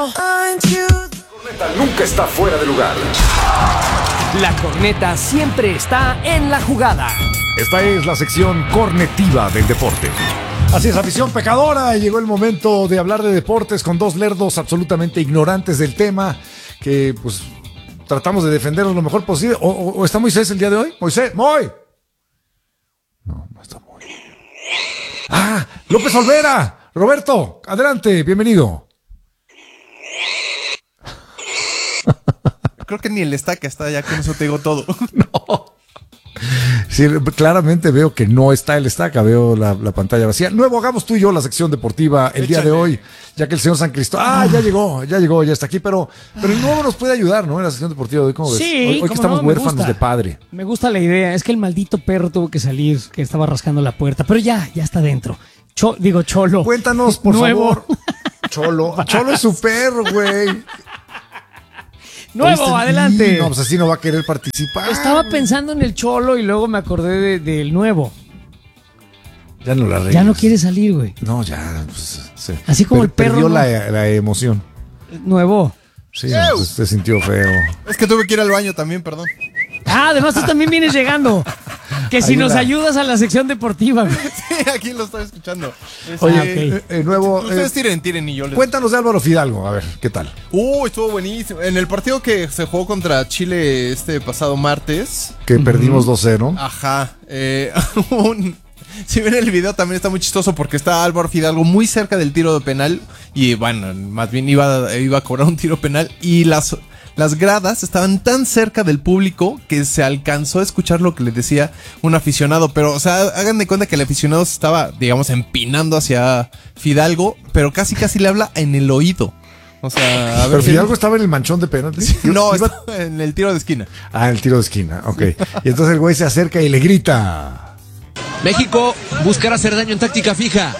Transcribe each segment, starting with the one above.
Nunca está fuera de lugar. La corneta siempre está en la jugada. Esta es la sección cornetiva del deporte. Así es, afición pecadora. Llegó el momento de hablar de deportes con dos lerdos absolutamente ignorantes del tema, que pues tratamos de defenderlos lo mejor posible. ¿O está Moisés el día de hoy? Moisés, ¡Moy! No está Moy. ¡Ah! ¡López Olvera! Roberto, adelante, bienvenido. Creo que ni el estaca está, ya con eso te digo todo. No. Sí, claramente veo que no está el estaca, veo la pantalla vacía. Nuevo, hagamos tú y yo la sección deportiva el día de hoy, ya que el señor San Cristóbal, ya llegó, ya está aquí, pero el nuevo nos puede ayudar, ¿no? En la sección deportiva de hoy, ¿cómo ves? Sí, hoy que estamos huérfanos de padre. Me gusta la idea, es que el maldito perro tuvo que salir, que estaba rascando la puerta, pero ya está dentro. Cholo. Cuéntanos, por nuevo. favor. Cholo es su perro, güey. Nuevo, adelante. No, pues así no va a querer participar. Estaba pensando en el Cholo y luego me acordé del nuevo. Ya no la arreglas. Ya no quiere salir, güey. No, ya. Pues, sí. Así como el perro. Perdió ¿no? la emoción. Nuevo. Sí, no, pues, se sintió feo. Es que tuve que ir al baño también, perdón. Además tú también vienes llegando. Que si nos ayudas a la sección deportiva. Sí, aquí lo estaba escuchando. Oye, nuevo. Ustedes tiren y yo les... Cuéntanos de Álvaro Fidalgo, a ver, ¿qué tal? Estuvo buenísimo. En el partido que se jugó contra Chile este pasado martes. Que perdimos 2-0. Ajá. Si ven el video también está muy chistoso porque está Álvaro Fidalgo muy cerca del tiro de penal. Y bueno, más bien iba a cobrar un tiro penal. Y las gradas estaban tan cerca del público que se alcanzó a escuchar lo que le decía un aficionado. Pero, o sea, hagan de cuenta que el aficionado se estaba, digamos, empinando hacia Fidalgo, pero casi le habla en el oído. O sea, a ver. ¿Pero Fidalgo estaba en el manchón de penalti? Sí, no, estaba en el tiro de esquina. Ah, en el tiro de esquina, ok. Y entonces el güey se acerca y le grita: México buscará hacer daño en táctica fija.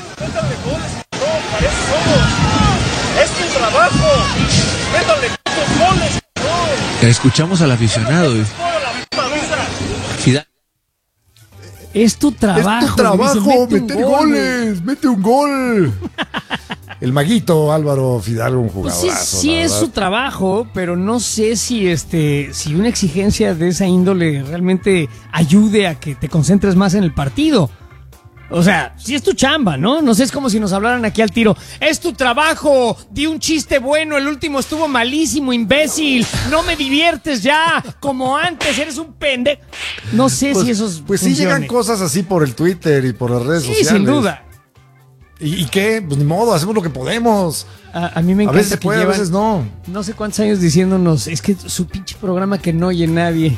¡Es tu trabajo! ¡Métale tus goles! Escuchamos al aficionado. Fidalgo. Es tu trabajo. Es tu trabajo, dice, meter goles, mete un gol. El maguito Álvaro Fidalgo, un jugadorazo. Pues sí es su trabajo, pero no sé si una exigencia de esa índole realmente ayude a que te concentres más en el partido. O sea, sí es tu chamba, ¿no? No sé, es como si nos hablaran aquí al tiro. ¡Es tu trabajo! Di un chiste bueno, el último estuvo malísimo, imbécil. No me diviertes ya, como antes, eres un pendejo. No sé si eso Pues sí llegan cosas así por el Twitter y por las redes sociales. Sí, sin duda. ¿Y qué? Pues ni modo, hacemos lo que podemos. A mí me encanta. A veces se puede, a veces no. No sé cuántos años diciéndonos, es que su pinche programa que no oye nadie.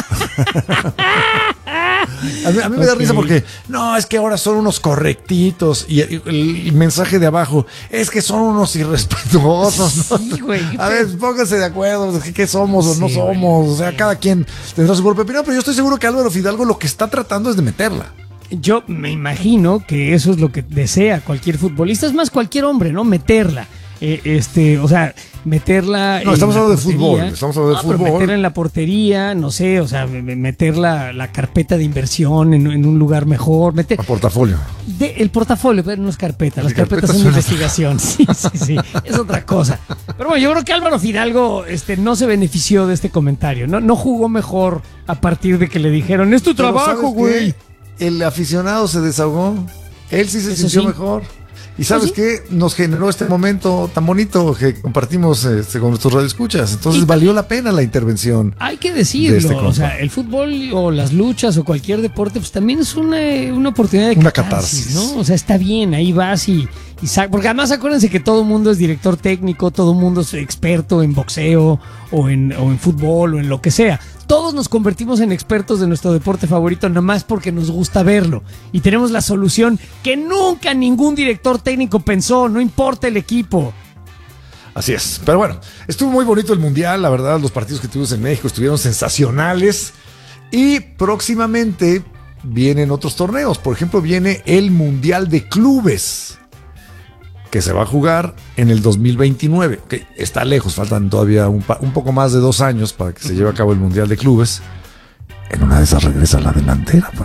A mí me da risa porque, no, es que ahora son unos correctitos. Y el mensaje de abajo, es que son unos irrespetuosos, ¿no? Sí, güey. A ver, pónganse de acuerdo, ¿qué somos o no somos? Güey. O sea, cada quien tendrá su propia opinión, pero yo estoy seguro que Álvaro Fidalgo lo que está tratando es de meterla. Yo me imagino que eso es lo que desea cualquier futbolista, es más cualquier hombre, ¿no? Meterla. O sea, meterla. No, estamos hablando de fútbol. Estamos hablando de fútbol. Pero meterla en la portería, no sé, o sea, meter la carpeta de inversión en un lugar mejor. A portafolio. El portafolio, pero no es carpeta. Las carpetas son de investigación. Sí, es otra cosa. Pero bueno, yo creo que Álvaro Fidalgo no se benefició de este comentario. No jugó mejor a partir de que le dijeron, es tu trabajo, güey. El aficionado se desahogó. Él sí se sintió mejor. Y ¿sabes qué? Nos generó este momento tan bonito que compartimos con nuestros radioescuchas. Entonces valió la pena la intervención. Hay que decirlo. O sea, el fútbol o las luchas o cualquier deporte, pues también es una oportunidad de una catarsis, ¿no? O sea, está bien, ahí vas y porque además acuérdense que todo el mundo es director técnico, todo el mundo es experto en boxeo o en fútbol o en lo que sea. Todos nos convertimos en expertos de nuestro deporte favorito nomás porque nos gusta verlo. Y tenemos la solución que nunca ningún director técnico pensó, no importa el equipo. Así es. Pero bueno, estuvo muy bonito el Mundial, la verdad, los partidos que tuvimos en México estuvieron sensacionales. Y próximamente vienen otros torneos. Por ejemplo, viene el Mundial de Clubes, que se va a jugar en el 2029. Okay, está lejos, faltan todavía un poco más de 2 años para que se lleve a cabo el Mundial de Clubes. En una de esas regresa la delantera para el Mundial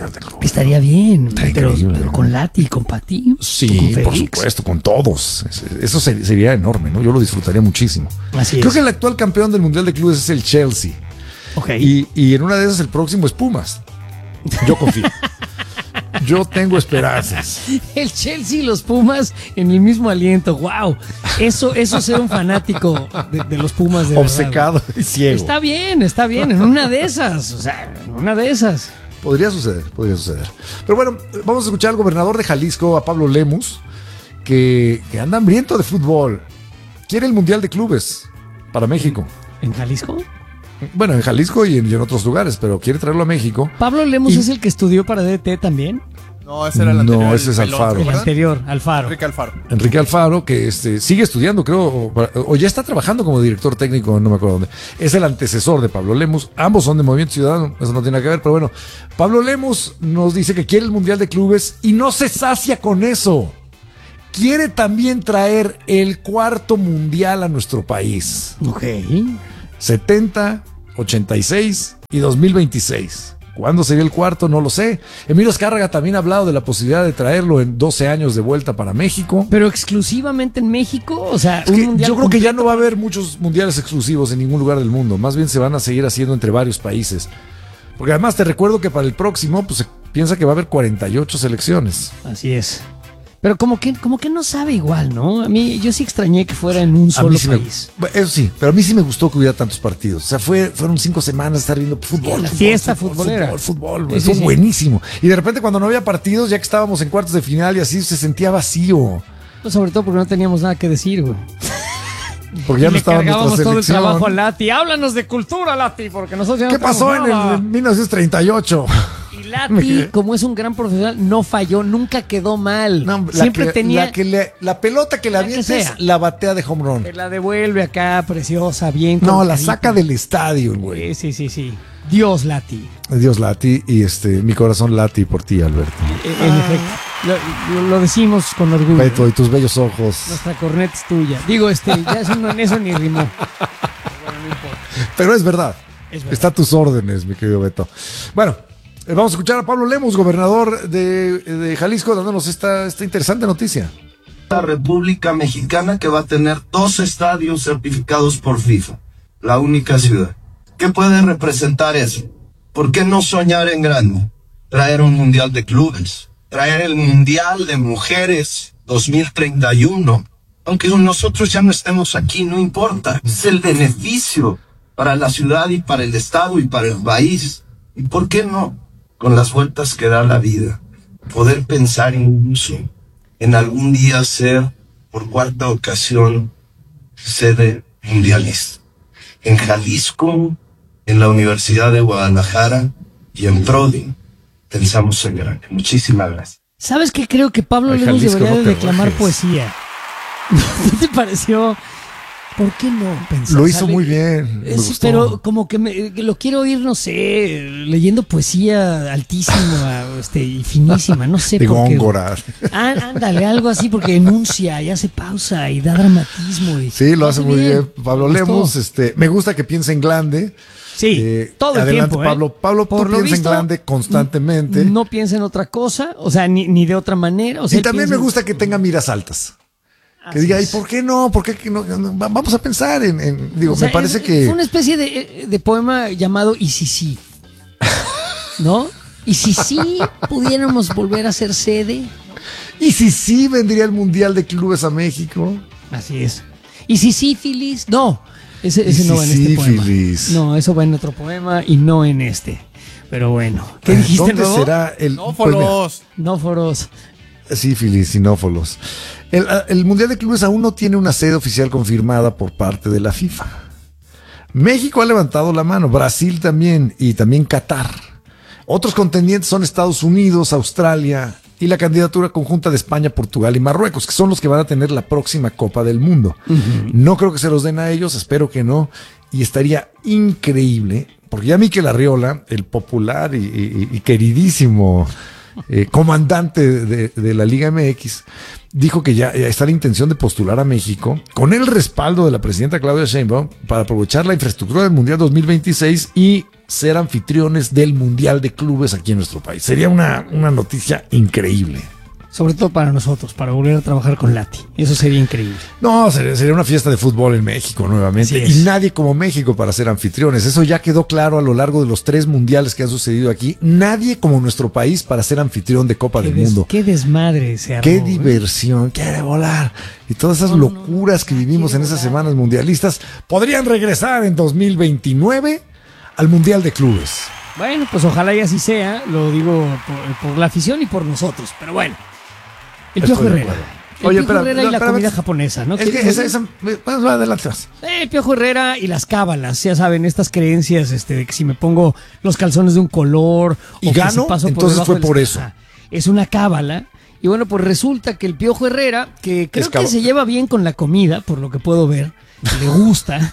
Estaría bien, Estaría pero increíble. con Lati, con Pati, con Sí, por Félix. supuesto, con todos. Eso sería enorme, ¿no? Yo lo disfrutaría muchísimo. Así Creo es. que el actual campeón del Mundial de Clubes es el Chelsea. Ok. Y en una de esas el próximo es Pumas. Yo confío. Yo tengo esperanzas. El Chelsea y los Pumas en el mismo aliento. ¡Wow! Eso es ser un fanático de los Pumas de Obcecado y verdad. ciego. Está bien. En una de esas. O sea, en una de esas. Podría suceder. Pero bueno, vamos a escuchar al gobernador de Jalisco, a Pablo Lemus, que anda hambriento de fútbol. Quiere el Mundial de Clubes para México. ¿En Jalisco? Bueno, en Jalisco y en otros lugares, pero quiere traerlo a México. ¿Pablo Lemos Y- es el que estudió para DT también? No, ese era el anterior. No, ese es el pelón, Alfaro. El ¿verdad? anterior, Alfaro. Enrique Alfaro. Enrique Alfaro, que sigue estudiando, creo, o ya está trabajando como director técnico, no me acuerdo dónde. Es el antecesor de Pablo Lemus. Ambos son de Movimiento Ciudadano, eso no tiene nada que ver, pero bueno. Pablo Lemus nos dice que quiere el Mundial de Clubes y no se sacia con eso. Quiere también traer el cuarto mundial a nuestro país. Ok. 70, 86 y 2026. ¿Cuándo sería el cuarto? No lo sé. Emilio Azcárraga también ha hablado de la posibilidad de traerlo en 12 años de vuelta para México. Pero exclusivamente en México, o sea, Es que mundial yo creo que ya completo. no va a haber muchos mundiales exclusivos en ningún lugar del mundo. Más bien se van a seguir haciendo entre varios países. Porque además te recuerdo que para el próximo pues se piensa que va a haber 48 selecciones. Así es. Pero como que no sabe igual, ¿no? A mí, yo sí extrañé que fuera en un A solo mí sí país. eso sí, pero a mí sí me gustó que hubiera tantos partidos. O sea, fueron 5 semanas de estar viendo fútbol. la fútbol, fiesta fútbol, futbolera. Fútbol. Sí, Fue sí. buenísimo. Y de repente cuando no había partidos, ya que estábamos en cuartos de final y así, se sentía vacío. Pues sobre todo porque no teníamos nada que decir, güey. Porque ya Y no le estaba nuestra cargábamos todo el selección. trabajo a Lati. Háblanos de cultura, Lati, porque nosotros ya no ¿Qué pasó en tenemos nada. el 1938? Y Lati, como es un gran profesional, no falló, nunca quedó mal. No, Siempre tenía... la pelota que le La que avientes, sea. la batea de home run. que la devuelve acá, preciosa, bien. No, la colocadita. saca del estadio, güey. Sí. Dios, Lati. Dios Lati y mi corazón lati por ti, Alberto. En efecto. Lo decimos con orgullo. Beto y tus bellos ojos. Nuestra corneta es tuya. Digo, ya eso ni rimó. Pero es verdad. Es verdad. Está a tus órdenes, mi querido Beto. Bueno, vamos a escuchar a Pablo Lemus, gobernador de Jalisco, dándonos esta interesante noticia. La República Mexicana que va a tener 2 estadios certificados por FIFA. La única ciudad. ¿Qué puede representar eso? ¿Por qué no soñar en grande? Traer un mundial de clubes. Traer el mundial de mujeres 2031. Aunque nosotros ya no estemos aquí, no importa. Es el beneficio para la ciudad y para el estado y para el país. ¿Y por qué no? Con las vueltas que da la vida. Poder pensar incluso en algún día ser, por 4ª ocasión, sede mundialista. En Jalisco, en la Universidad de Guadalajara y en Prodi, pensamos en grande. Muchísimas gracias. ¿Sabes qué? Creo que Pablo Ay, Lemos Jalisco, debería no de te declamar rajes. poesía. ¿No te pareció? ¿Por qué no pensar? Lo hizo muy bien. Me Sí, gustó. pero como que lo quiero oír, no sé, leyendo poesía altísima y finísima, no sé de por qué. Góngora. Ándale, algo así, porque enuncia y hace pausa y da dramatismo. Sí, lo hace muy bien. Pablo Me gustó. Lemus, me gusta que piense en grande. Sí, todo el adelante, tiempo. Pablo. Pablo, Por tú lo piensa en visto, grande constantemente. No piensa en otra cosa, o sea, ni de otra manera. O sea, Y él también piensa me gusta que tenga miras altas. Que Así diga, ¿y es. por qué no? ¿Por qué no? Vamos a pensar digo, O sea, me parece fue que... una especie de poema llamado ¿Y si sí? ¿No? ¿Y si sí pudiéramos volver a ser sede? ¿Y si sí vendría el Mundial de Clubes a México? Así es. ¿Y si sífilis? No, ese ¿Y no va en si este poema. sífilis? No, eso va en otro poema y no en este. Pero bueno, ¿qué dijiste ¿Dónde luego? será el... No, pues mira, Folos. Nóforos. sífilis, sinófolos. El Mundial de Clubes aún no tiene una sede oficial confirmada por parte de la FIFA. México ha levantado la mano, Brasil también, y también Qatar. Otros contendientes son Estados Unidos, Australia y la candidatura conjunta de España, Portugal y Marruecos, que son los que van a tener la próxima Copa del Mundo. No creo que se los den a ellos, espero que no, y estaría increíble, porque ya Mikel Arriola, el popular y queridísimo comandante de la Liga MX, dijo que ya está la intención de postular a México con el respaldo de la presidenta Claudia Sheinbaum para aprovechar la infraestructura del Mundial 2026 y ser anfitriones del Mundial de Clubes aquí en nuestro país. Sería una noticia increíble. Sobre todo para nosotros, para volver a trabajar con Lati. Eso sería increíble. No, sería una fiesta de fútbol en México nuevamente. Y nadie como México para ser anfitriones. Eso ya quedó claro a lo largo de los 3 mundiales que han sucedido aquí. Nadie como nuestro país para ser anfitrión de Copa del Mundo. Qué desmadre se armó. Qué diversión, quiere volar. Y todas esas locuras que vivimos en esas semanas mundialistas podrían regresar en 2029 al Mundial de Clubes. Bueno, pues ojalá y así sea. Lo digo por la afición y por nosotros. Pero bueno. El Piojo Herrera. El Piojo Herrera y la comida japonesa, ¿no? Es que adelante. El Piojo Herrera y las cábalas, ya saben, estas creencias de que si me pongo los calzones de un color y o gano, que si paso entonces por fue por eso. Es una cábala. Y bueno, pues resulta que el Piojo Herrera, que creo que se lleva bien con la comida, por lo que puedo ver, le gusta,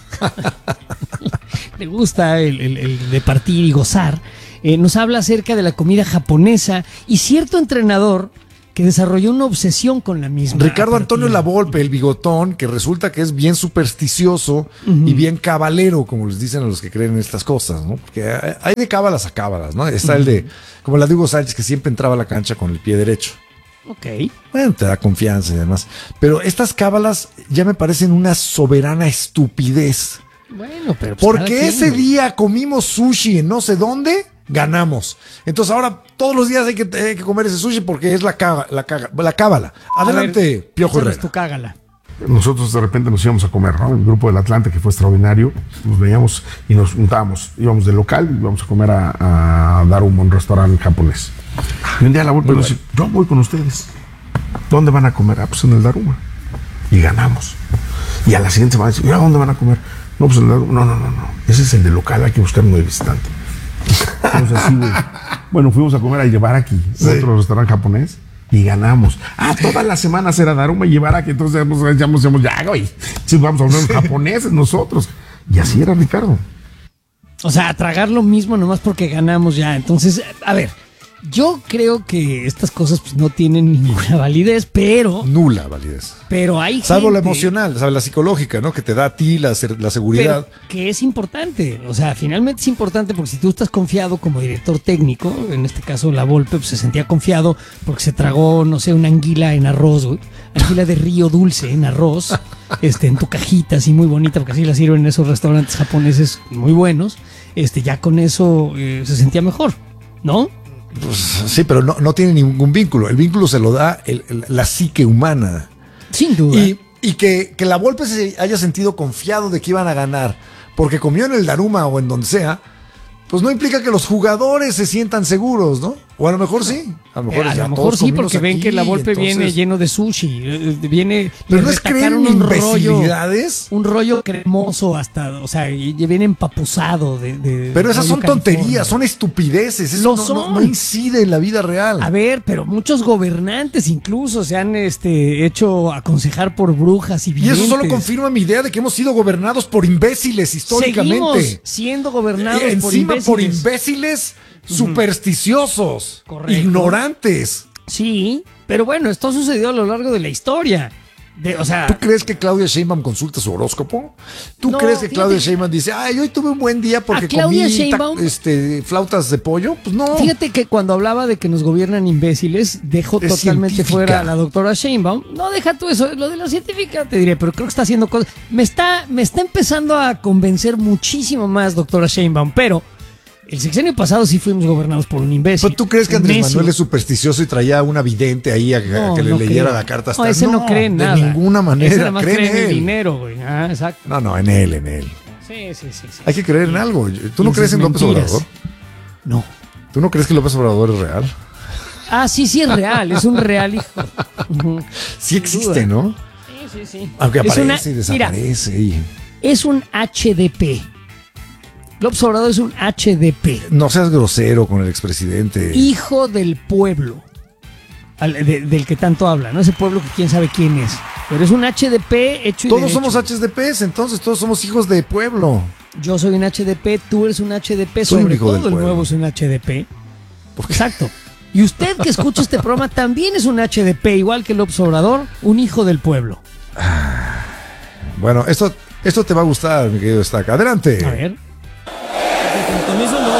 le gusta el departir y gozar, nos habla acerca de la comida japonesa y cierto entrenador que desarrolló una obsesión con la misma. Ricardo Antonio Lavolpe, el bigotón, que resulta que es bien supersticioso y bien cabalero, como les dicen a los que creen en estas cosas, ¿no? Porque hay de cábalas a cábalas, ¿no? Está el de, como la de Hugo Sánchez, que siempre entraba a la cancha con el pie derecho. Ok. Bueno, te da confianza y demás. Pero estas cábalas ya me parecen una soberana estupidez. Bueno, pero... Pues porque ese día comimos sushi en no sé dónde... ganamos. Entonces ahora todos los días hay que comer ese sushi porque es la cábala. Adelante, Piojo Herrera. Tú cágala. Nosotros de repente nos íbamos a comer, ¿no? El grupo del Atlante, que fue extraordinario, nos veíamos y nos juntábamos. Íbamos del local y íbamos a comer a Daruma, un restaurante japonés. Y un día la vuelta nos dice, yo voy con ustedes. ¿Dónde van a comer? Ah, pues en el Daruma. Y ganamos. Y a la siguiente semana dice, ¿a dónde van a comer? No, pues en el Daruma. No. Ese es el del local, hay que buscar uno de visitante. Así, bueno, fuimos a comer a Ibaraki, otro restaurante japonés, y ganamos. Toda la semana era Daruma y Ibaraki, entonces decíamos, ya, güey, sí, vamos a hablar japoneses nosotros. Y así era, Ricardo. O sea, a tragar lo mismo nomás porque ganamos ya. Entonces, a ver, yo creo que estas cosas pues no tienen ninguna validez, pero... Nula validez. Pero hay salvo gente, la emocional, ¿sabes? La psicológica, ¿no? Que te da a ti la seguridad. Pero que es importante. O sea, finalmente es importante porque si tú estás confiado como director técnico, en este caso Lavolpe pues, se sentía confiado porque se tragó, no sé, una anguila en arroz, güey. Anguila de río dulce en arroz, en tu cajita así muy bonita, porque así la sirven en esos restaurantes japoneses muy buenos. Ya con eso se sentía mejor, ¿no? Pues, sí, pero no tiene ningún vínculo. El vínculo se lo da la psique humana. Sin duda. Y que Lavolpe se haya sentido confiado de que iban a ganar porque comió en el Daruma o en donde sea, pues no implica que los jugadores se sientan seguros, ¿no? O a lo mejor sí. A lo mejor sí, porque ven que Lavolpe viene lleno de sushi. Pero no es creer en imbecilidades. Un rollo cremoso hasta, o sea, viene empapuzado de pero esas son tonterías, son estupideces. Eso no incide en la vida real. A ver, pero muchos gobernantes incluso se han hecho aconsejar por brujas y videntes. Y eso solo confirma mi idea de que hemos sido gobernados por imbéciles históricamente. Seguimos siendo gobernados por imbéciles supersticiosos, correcto, ignorantes. Sí, pero bueno, esto sucedió a lo largo de la historia. ¿Tú crees que Claudia Sheinbaum consulta su horóscopo? ¿Tú crees que Claudia Sheinbaum dice, hoy tuve un buen día porque comí flautas de pollo? Pues no. Fíjate que cuando hablaba de que nos gobiernan imbéciles, dejó totalmente fuera a la doctora Sheinbaum. No, deja tú eso, lo de la científica te diré, pero creo que está haciendo cosas. Me está empezando a convencer muchísimo más doctora Sheinbaum, pero el sexenio pasado sí fuimos gobernados por un imbécil. ¿Pero tú crees que Andrés Manuel es supersticioso y traía una vidente ahí a que le leyera la carta astral? No, ese no cree en nada. De ninguna manera. Ese nada más cree en el dinero, güey. Exacto. No, en él. Sí. Hay que creer en algo. ¿Tú no crees en López Obrador? No. ¿Tú no crees que López Obrador es real? Sí es real. Es un real hijo. Sí existe, ¿no? Sí. Aunque aparece y desaparece. Mira, es un HDP. López Obrador es un HDP. No seas grosero con el expresidente. Hijo del pueblo. Del que tanto habla, ¿no? Ese pueblo que quién sabe quién es. Pero es un HDP hecho y todos derecho. Somos HDPs, entonces todos somos hijos de pueblo. Yo soy un HDP, tú eres un HDP, soy sobre hijo todo el nuevo es un HDP. Exacto. Y usted que escucha este programa también es un HDP, igual que López Obrador, un hijo del pueblo. Bueno, esto te va a gustar, mi querido Stack. Adelante. A ver. El compromiso no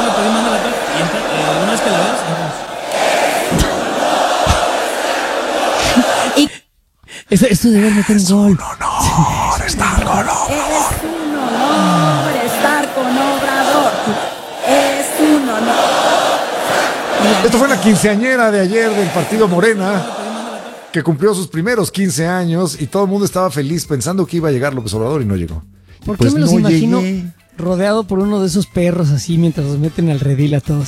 Esto debe meter un gol. honor estar con Obrador. Es un honor estar con Obrador. Es un honor. Esto fue la quinceañera de ayer del partido Morena, que cumplió sus primeros 15 años y todo el mundo estaba feliz pensando que iba a llegar López Obrador y no llegó. ¿Por Pues qué me los no imagino llegué. rodeado por uno de esos perros así mientras los meten al redil a todos?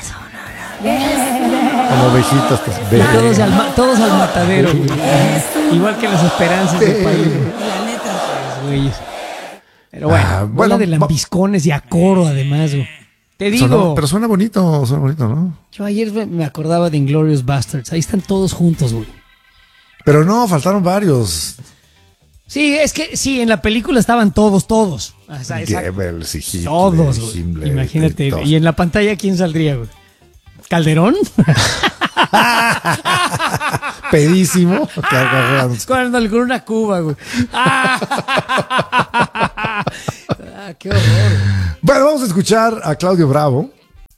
Como ovejitas. Todos al matadero, güey. Igual que las esperanzas del país, güey. La neta. Los güeyes. Pero bueno, bola de lambiscones y a coro además, güey. Te digo. Pero suena bonito, ¿no? Yo ayer me acordaba de Inglourious Basterds. Ahí están todos juntos, güey. Pero no, faltaron varios. Sí, es que sí, en la película estaban todos. O sea, Goebbels y Hitler, todos, güey. Himmler, Imagínate. todos. Y en la pantalla, ¿quién saldría, güey? ¿Calderón? Pedísimo. Con una cuba, güey. Qué horror, güey. Bueno, vamos a escuchar a Claudio Bravo,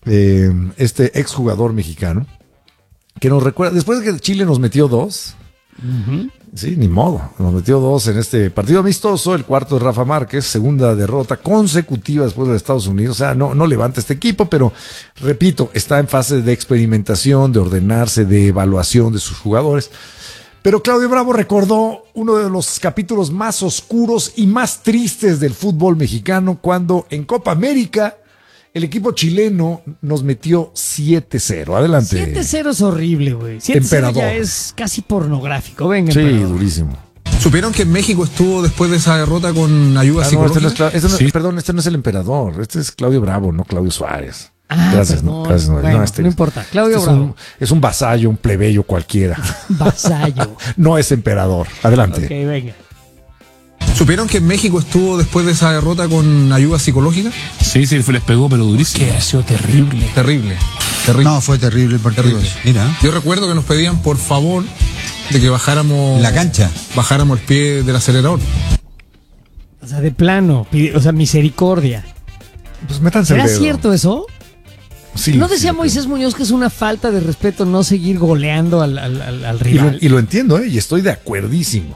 este exjugador mexicano, que nos recuerda, después de que Chile nos metió 2, sí, ni modo, nos metió 2 en este partido amistoso, el cuarto de Rafa Márquez, segunda derrota consecutiva después de Estados Unidos. O sea, no levanta este equipo, pero repito, está en fase de experimentación, de ordenarse, de evaluación de sus jugadores. Pero Claudio Bravo recordó uno de los capítulos más oscuros y más tristes del fútbol mexicano cuando en Copa América el equipo chileno nos metió 7-0. Adelante. 7-0 es horrible, güey. 7-0 Emperador. ya es casi pornográfico. Venga, Sí, emperador. durísimo. ¿Supieron que México estuvo después de esa derrota con ayuda psicológica? Perdón, este no es el emperador. Este es Claudio Bravo, no Claudio Suárez. Gracias, no importa. Claudio Bravo. Es un vasallo, un plebeyo cualquiera. Vasallo. No es emperador. Adelante. Ok, venga. ¿Supieron que México estuvo después de esa derrota con ayuda psicológica? Sí, les pegó, pero durísimo. Que ha sido terrible. Terrible. No, fue terrible el partido. Terrible. Mira. Yo recuerdo que nos pedían por favor de que bajáramos La cancha. Bajáramos el pie del acelerador. O sea, de plano. Misericordia. Pues métanse el ¿Era dedo. cierto eso? Sí, ¿No decía sí, Moisés Muñoz que es una falta de respeto no seguir goleando al rival? Y lo entiendo, y estoy de acuerdísimo.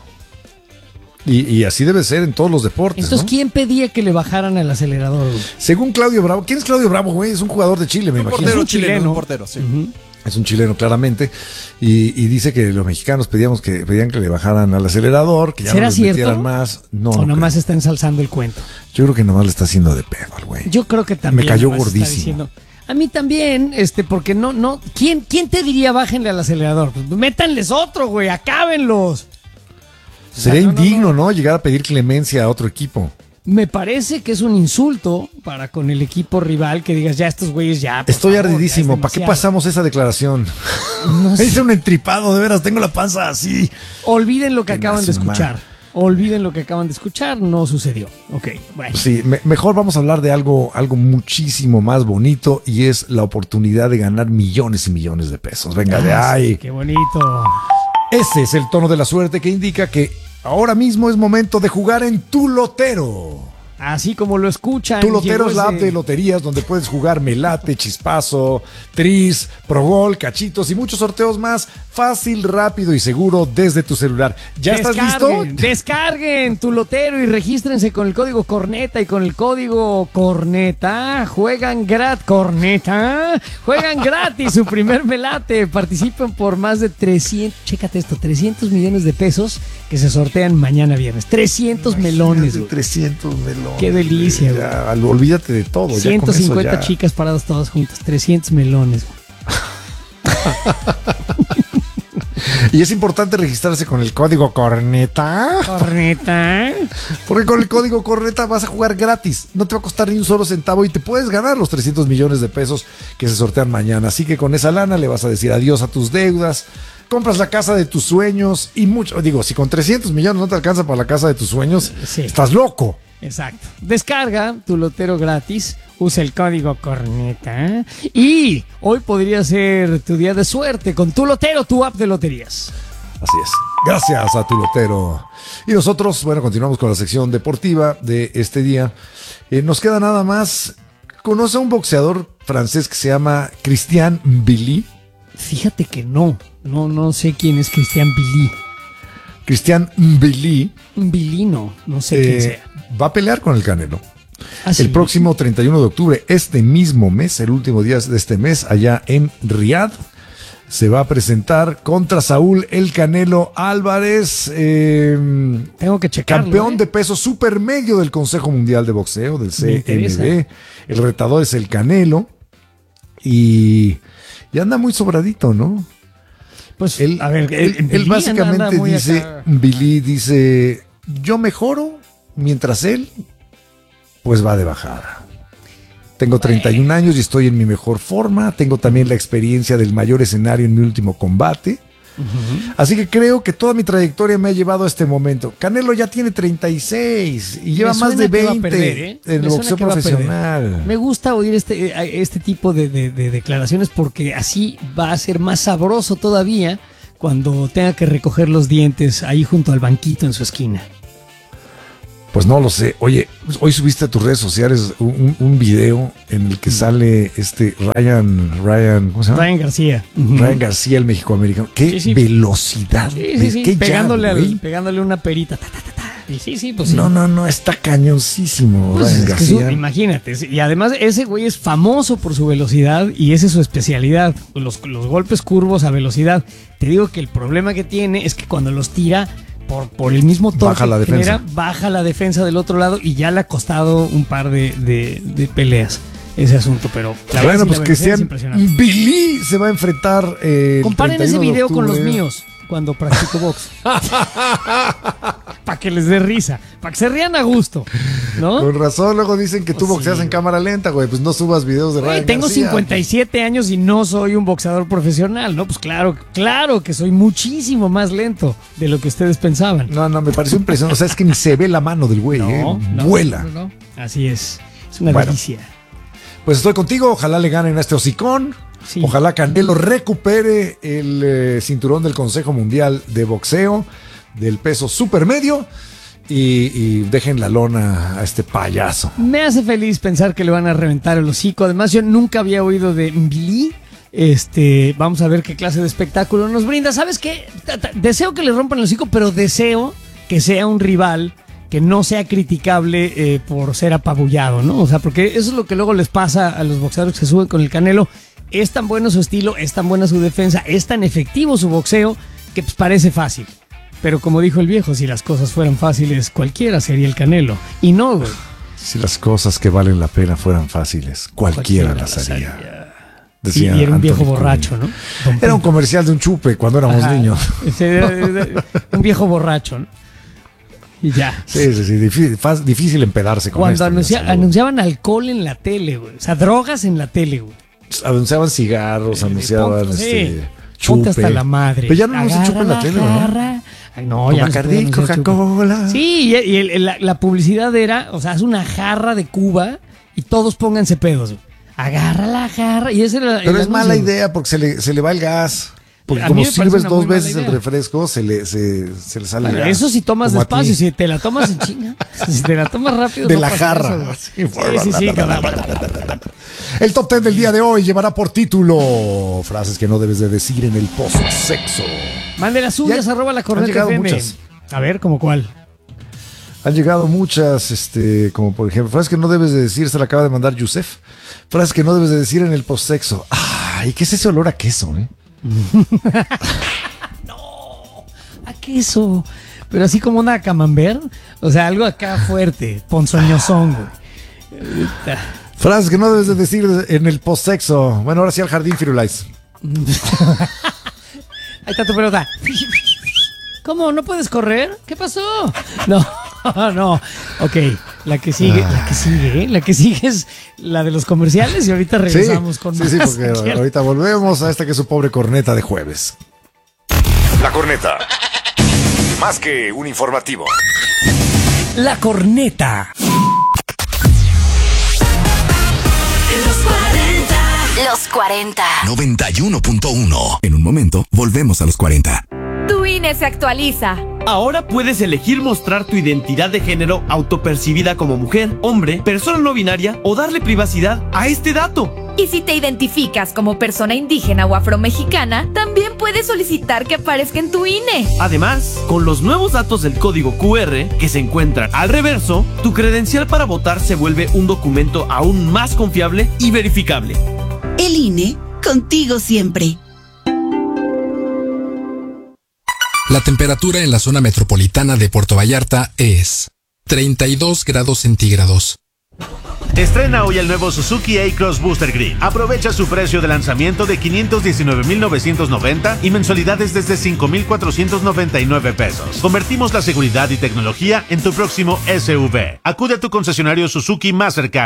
Y así debe ser en todos los deportes. Entonces, ¿no? ¿quién pedía que le bajaran al acelerador, güey? Según Claudio Bravo, ¿quién es Claudio Bravo, güey? Es un jugador de Chile, me Un imagino. portero un chileno, chileno. un portero, sí. Es un chileno, claramente. Y dice que los mexicanos pedían que le bajaran al acelerador, que ya no ¿Será les cierto? metieran más. No, O no nomás creo. está ensalzando el cuento. Yo creo que nomás le está haciendo de pedo al güey. Yo creo que también. Me cayó nomás está gordísimo. diciendo, a mí también, porque no. ¿Quién te diría bájenle al acelerador? Pues métanles otro, güey, acábenlos. Sería no, indigno, ¿no? Llegar a pedir clemencia a otro equipo. Me parece que es un insulto para con el equipo rival que digas, ya estos güeyes ya. por Estoy favor, ardidísimo. ya es ¿Para qué demasiado. pasamos esa declaración? No sé. Hice un entripado, de veras. Tengo la panza así. Olviden lo que acaban de su escuchar. madre. Olviden lo que acaban de escuchar. No sucedió. Ok, bueno. Sí, mejor vamos a hablar de algo muchísimo más bonito y es la oportunidad de ganar millones y millones de pesos. Venga, de ahí. Qué bonito. Ese es el tono de la suerte que indica que ahora mismo es momento de jugar en Tu Lotero. Así como lo escuchan. Tu Lotero es la app ese- de loterías donde puedes jugar Melate, Chispazo, Tris, Progol, Cachitos y muchos sorteos más. Fácil, rápido y seguro desde tu celular. ¿Ya estás listo? Descarguen Tu Lotero y regístrense con el código Corneta y con el código Corneta. Juegan gratis su primer melate. Participen por más de 300 millones de pesos que se sortean mañana viernes. 300 melones, güey. 300 melones. Qué delicia, güey. Ya, olvídate de todo. ya con eso 150 ya. chicas paradas todas juntas. 300 melones, güey. Y es importante registrarse con el código Corneta. Corneta. Porque con el código Corneta vas a jugar gratis. No te va a costar ni un solo centavo y te puedes ganar los 300 millones de pesos que se sortean mañana. Así que con esa lana le vas a decir adiós a tus deudas. Compras la casa de tus sueños y mucho. Digo, si con 300 millones no te alcanza para la casa de tus sueños, Sí. estás loco. Exacto. Descarga Tu Lotero gratis, usa el código Corneta y hoy podría ser tu día de suerte con Tu Lotero, tu app de loterías. Así es. Gracias a Tu Lotero. Y nosotros, bueno, continuamos con la sección deportiva de este día. Nos queda nada más. ¿Conoce a un boxeador francés que se llama Christian Billy? Fíjate que no sé quién es Christian Billy. Cristian Mbili. Mbilino, no sé quién sea. Va a pelear con el Canelo. ¿Ah, sí? El próximo 31 de octubre, este mismo mes, el último día de este mes, allá en Riyadh, se va a presentar contra Saúl El Canelo Álvarez, tengo que checarlo, campeón de peso supermedio del Consejo Mundial de Boxeo, del CMB. El retador es el Canelo y anda muy sobradito, ¿no? Pues, él básicamente Billy dice, yo mejoro mientras él pues va de bajada. Tengo 31 años y estoy en mi mejor forma. Tengo también la experiencia del mayor escenario en mi último combate. Así que creo que toda mi trayectoria me ha llevado a este momento. Canelo ya tiene 36 y lleva más de 20 en el boxeo profesional. Me gusta oír este tipo de declaraciones porque así va a ser más sabroso todavía cuando tenga que recoger los dientes ahí junto al banquito en su esquina. Pues no lo sé. Oye, hoy subiste a tus redes sociales un video en el que sale Ryan, ¿cómo se llama? Ryan García. Ryan García, el mexicoamericano. ¡Qué velocidad! Qué pegándole una perita. Sí, pues sí. No, está cañoncísimo pues Ryan García. Imagínate. Y además ese güey es famoso por su velocidad y esa es su especialidad. Los golpes curvos a velocidad. Te digo que el problema que tiene es que cuando los tira... Por el mismo torque que genera, baja la defensa del otro lado y ya le ha costado un par de peleas ese asunto, pero la verdad pues Cristian Billy se va a enfrentar comparen ese video con los míos cuando practico box para que les dé risa, para que se rían a gusto, ¿no? Con razón luego dicen que tú boxeas en cámara lenta, güey, pues no subas videos de Ryan tengo García. 57 años y no soy un boxeador profesional, ¿no? Pues claro que soy muchísimo más lento de lo que ustedes pensaban. No, me pareció impresionante, o sea, es que ni se ve la mano del güey, vuela. No. Así es una delicia. Pues estoy contigo, ojalá le ganen a este hocicón. Sí. Ojalá Canelo recupere el cinturón del Consejo Mundial de Boxeo del peso supermedio y dejen la lona a este payaso. Me hace feliz pensar que le van a reventar el hocico. Además, yo nunca había oído de Mbili. Vamos a ver qué clase de espectáculo nos brinda. ¿Sabes qué? Deseo que le rompan el hocico, pero deseo que sea un rival que no sea criticable por ser apabullado, ¿no? O sea, porque eso es lo que luego les pasa a los boxeadores que se suben con el Canelo. Es tan bueno su estilo, es tan buena su defensa, es tan efectivo su boxeo que pues parece fácil. Pero como dijo el viejo, si las cosas fueran fáciles, cualquiera sería el Canelo. Y no, güey. Si las cosas que valen la pena fueran fáciles, cualquiera las haría. Decía y era un viejo borracho, ¿no? Era un comercial de un chupe cuando éramos niños. Un viejo borracho, ¿no? Y ya. Sí, difícil empedarse con cuando anunciaban alcohol en la tele, güey. O sea, drogas en la tele, güey. Anunciaban cigarros, anunciaban chupe. Ponte hasta la madre. Pero ya no se chupa en la tele, ¿no? Ay, no, ya Bacardí, Coca-Cola. Sí, y la publicidad era, o sea, es una jarra de Cuba y todos pónganse pedos. Agarra la jarra. Y ese era Pero es mala idea porque se le va el gas. Porque como sirves 2 veces el refresco, se le sale el gas. Eso si tomas despacio, si te la tomas en chinga. Si te la tomas rápido. De la jarra. Sí, El top 10 del día de hoy llevará por título frases que no debes de decir en el post-sexo. Mande las suyas, @lacorneta FM. Muchas. A ver, ¿cómo cuál? Han llegado muchas, como por ejemplo, frases que no debes de decir, se la acaba de mandar Yusef. Frases que no debes de decir en el post-sexo. Ay, ¿qué es ese olor a queso, No, a queso. Pero así como una camembert. O sea, algo acá fuerte, ponzoñosón, güey. Frases que no debes de decir en el post-sexo. Bueno, ahora sí al jardín, Firulais. Ahí está tu pelota. ¿Cómo? ¿No puedes correr? ¿Qué pasó? No. Ok, la que sigue es la de los comerciales y ahorita regresamos con más. Sí, porque ahorita volvemos a esta que es su pobre corneta de jueves. La corneta. Más que un informativo. La corneta. Los 40. 91.1. En un momento, volvemos a los 40. Tu INE se actualiza. Ahora puedes elegir mostrar tu identidad de género autopercibida como mujer, hombre, persona no binaria o darle privacidad a este dato. Y si te identificas como persona indígena o afromexicana, también puedes solicitar que aparezca en tu INE. Además, con los nuevos datos del código QR que se encuentran al reverso, tu credencial para votar se vuelve un documento aún más confiable y verificable. El INE, contigo siempre. La temperatura en la zona metropolitana de Puerto Vallarta es 32 grados centígrados. Estrena hoy el nuevo Suzuki A-Cross Booster Green. Aprovecha su precio de lanzamiento de 519,990 y mensualidades desde 5,499 pesos. Convertimos la seguridad y tecnología en tu próximo SUV. Acude a tu concesionario Suzuki más cercano.